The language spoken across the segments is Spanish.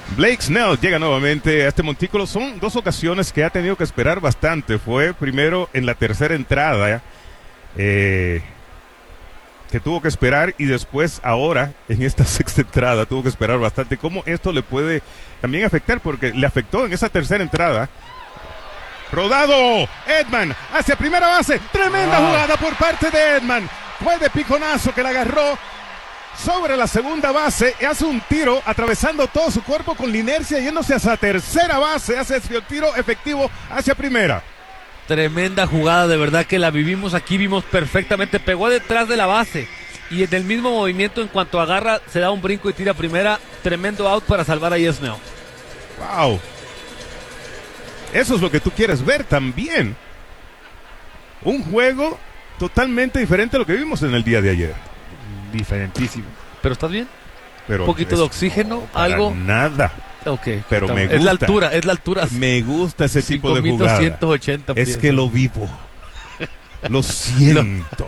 Blake Snell llega nuevamente a este montículo. Son dos ocasiones que ha tenido que esperar bastante. Fue primero en la tercera entrada que tuvo que esperar, y después ahora en esta sexta entrada tuvo que esperar bastante. ¿Cómo esto le puede también afectar? Porque le afectó en esa tercera entrada. Rodado, Edman hacia primera base. Tremenda jugada por parte de Edman. Fue de piconazo que la agarró sobre la segunda base y hace un tiro atravesando todo su cuerpo con la inercia, yéndose hacia tercera base. Hace el tiro efectivo hacia primera. Tremenda jugada, de verdad que la vivimos aquí, vimos perfectamente. Pegó detrás de la base y en el mismo movimiento, en cuanto agarra, se da un brinco y tira a primera. Tremendo out para salvar a Snell. Wow. Eso es lo que tú quieres ver también. Un juego totalmente diferente a lo que vimos en el día de ayer. Diferentísimo. ¿Pero estás bien? Pero un poquito de oxígeno, para algo. Nada. Okay, pero me gusta. Es la altura. Me gusta ese tipo de jugada. 5,280 es que lo vivo. Lo siento.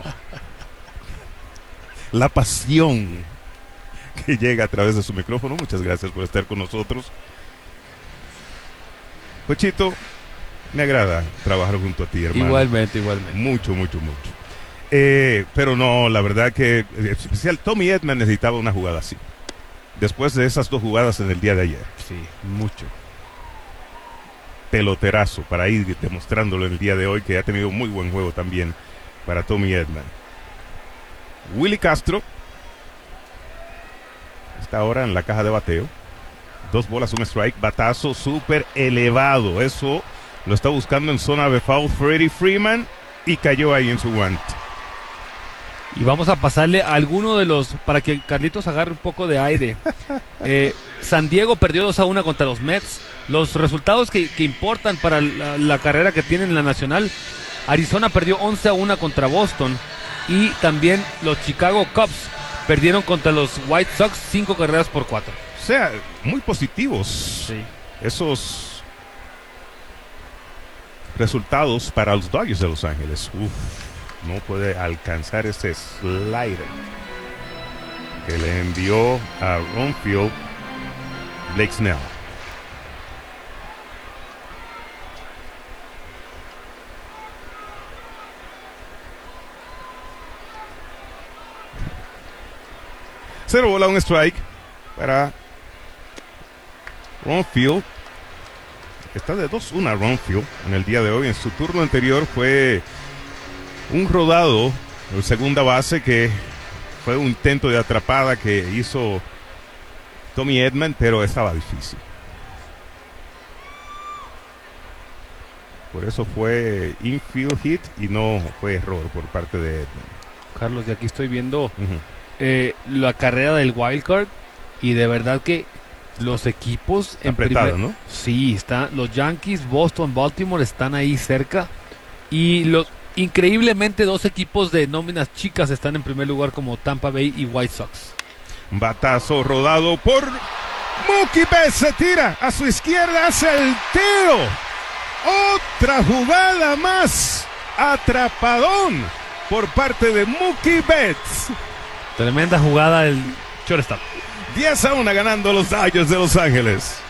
La pasión que llega a través de su micrófono. Muchas gracias por estar con nosotros. Pochito, me agrada trabajar junto a ti, hermano. Igualmente. Mucho. Pero no, la verdad que especial Tommy Edman necesitaba una jugada así. Después de esas dos jugadas en el día de ayer. Sí, mucho. Peloterazo para ir demostrándolo en el día de hoy, que ha tenido muy buen juego también para Tommy Edman. Willy Castro está ahora en la caja de bateo. 2 bolas, 1 strike, batazo súper elevado. Eso lo está buscando en zona de foul Freddie Freeman y cayó ahí en su guante. Y vamos a pasarle a alguno de los, para que Carlitos agarre un poco de aire. San Diego perdió 2-1 contra los Mets. Los resultados que importan para la carrera que tienen en la Nacional. Arizona perdió 11-1 contra Boston. Y también los Chicago Cubs perdieron contra los White Sox 5-4. O sea, muy positivos. Sí. Esos resultados para los Dodgers de Los Ángeles. No puede alcanzar ese slider que le envió a Ronfield Blake Snell. Cero bola, 1 strike para Ronfield. Está de 2-1 Ronfield en el día de hoy. En su turno anterior fue un rodado en segunda base, que fue un intento de atrapada que hizo Tommy Edman, pero estaba difícil. Por eso fue infield hit y no fue error por parte de Edman. Carlos, de aquí estoy viendo la carrera del wildcard, y de verdad que los equipos en primer, ¿no? Sí, los Yankees, Boston, Baltimore están ahí cerca, y increíblemente 2 equipos de nóminas chicas están en primer lugar, como Tampa Bay y White Sox. Batazo rodado por Mookie Betts, se tira a su izquierda, hace el tiro. Otra jugada más, atrapadón por parte de Mookie Betts. Tremenda jugada del shortstop. 10-1 ganando los Dodgers de Los Ángeles.